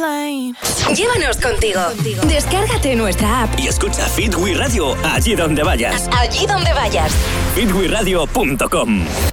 plane. Llévanos contigo. Descárgate nuestra app y escucha Fit We Radio allí donde vayas. Allí donde vayas. fitweradio.com.